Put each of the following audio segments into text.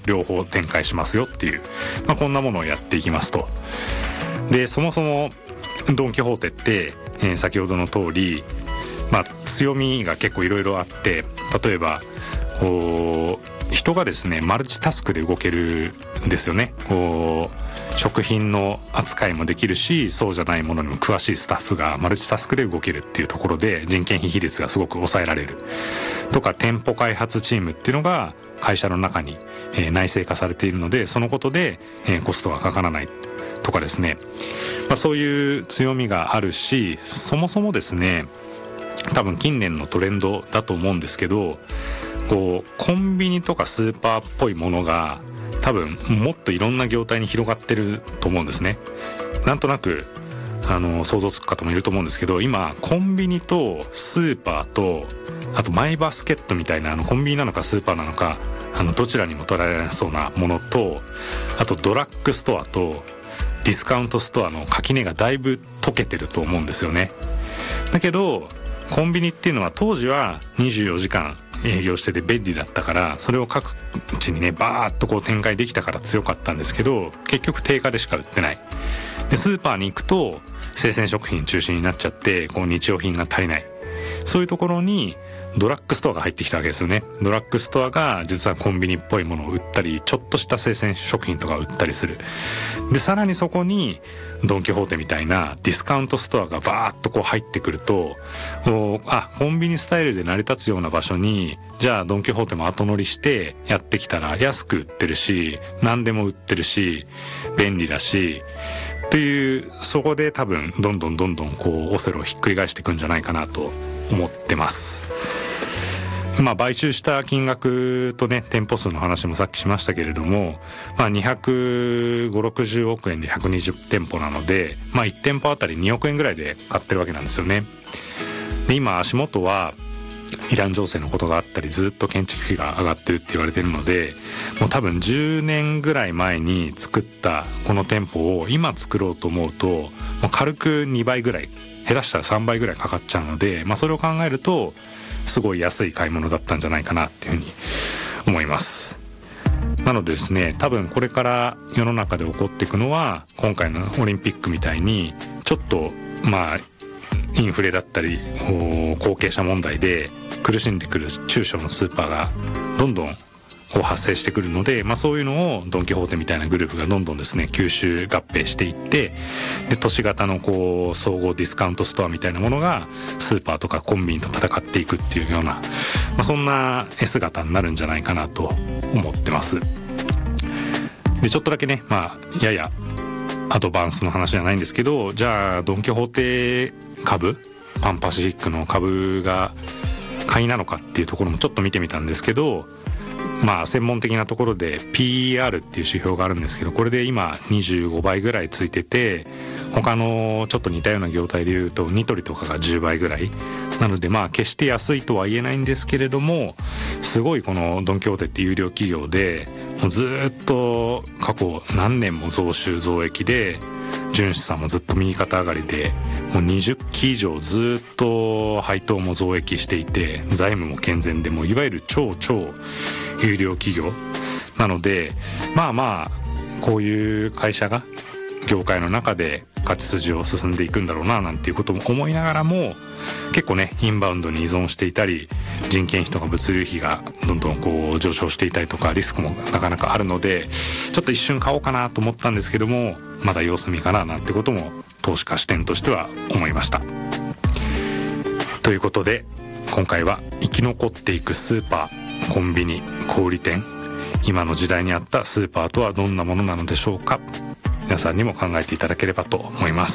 両方展開しますよっていう、こんなものをやっていきますと。でそもそもドン・キホーテって、先ほどの通り、強みが結構いろいろあって、例えば人がですねマルチタスクで動けるんですよね。食品の扱いもできるし、そうじゃないものにも詳しいスタッフがマルチタスクで動けるっていうところで人件費比率がすごく抑えられるとか、店舗開発チームっていうのが会社の中に内製化されているので、そのことでコストがかからないとかですね、そういう強みがあるし、そもそもですね多分近年のトレンドだと思うんですけど、コンビニとかスーパーっぽいものが多分もっといろんな業態に広がってると思うんですね。なんとなく想像つく方もいると思うんですけど、今コンビニとスーパーと、あとマイバスケットみたいなコンビニなのかスーパーなのかどちらにも捉えられそうなものと、あとドラッグストアとディスカウントストアの垣根がだいぶ解けてると思うんですよね。だけどコンビニっていうのは当時は24時間営業してて便利だったから、それを各地にねバーッと展開できたから強かったんですけど、結局定価でしか売ってない。でスーパーに行くと生鮮食品中心になっちゃって、日用品が足りない。そういうところにドラッグストアが入ってきたわけですよね。ドラッグストアが実はコンビニっぽいものを売ったり、ちょっとした生鮮食品とかを売ったりする。でさらにそこにドン・キホーテみたいなディスカウントストアがバーッと入ってくると、コンビニスタイルで成り立つような場所にじゃあドン・キホーテも後乗りしてやってきたら、安く売ってるし何でも売ってるし便利だしっていう、そこで多分どんどんオセロをひっくり返していくんじゃないかなと思ってます。買収した金額とね、店舗数の話もさっきしましたけれども、250-60億円で120店舗なので、1店舗あたり2億円ぐらいで買ってるわけなんですよね。で今足元はイラン情勢のことがあったり、ずっと建築費が上がってるって言われてるので、もう多分10年ぐらい前に作ったこの店舗を今作ろうと思うと、もう軽く2倍ぐらい、下手したら3倍ぐらいかかっちゃうので、それを考えるとすごい安い買い物だったんじゃないかなっていうふうに思います。なのでですね、多分これから世の中で起こっていくのは、今回のオリンピックみたいにちょっとインフレだったり後継者問題で苦しんでくる中小のスーパーがどんどん発生してくるので、そういうのをドン・キホーテみたいなグループがどんどんですね吸収合併していって、で都市型の総合ディスカウントストアみたいなものがスーパーとかコンビニと戦っていくっていうような、そんな絵姿になるんじゃないかなと思ってます。でちょっとだけね、ややアドバンスの話じゃないんですけど、じゃあドン・キホーテ株、パンパシフィックの株が買いなのかっていうところもちょっと見てみたんですけど、専門的なところで PER っていう指標があるんですけど、これで今25倍ぐらいついてて、他のちょっと似たような業態でいうとニトリとかが10倍ぐらいなので、決して安いとは言えないんですけれども、すごいこのドン・キホーテって有料企業で、もうずっと過去何年も増収増益で、純資産もずっと右肩上がりで、もう20期以上ずっと配当も増益していて、財務も健全で、もういわゆる超有料企業なので、こういう会社が業界の中で勝ち筋を進んでいくんだろうななんていうことも思いながらも、結構ねインバウンドに依存していたり、人件費とか物流費がどんどん上昇していたりとか、リスクもなかなかあるので、ちょっと一瞬買おうかなと思ったんですけども、まだ様子見かななんてことも投資家視点としては思いました。ということで今回は生き残っていくスーパー、コンビニ、小売店、今の時代に合ったスーパーとはどんなものなのでしょうか。皆さんにも考えていただければと思います。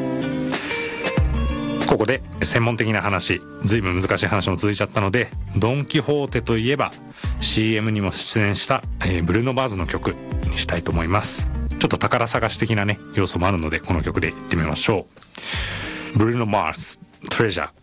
ここで専門的な話、ずいぶん難しい話も続いちゃったので、ドン・キホーテといえば CM にも出演したブルーノ・マーズの曲にしたいと思います。ちょっと宝探し的なね要素もあるので、この曲でいってみましょう。ブルーノ・マーズ、トレジャー。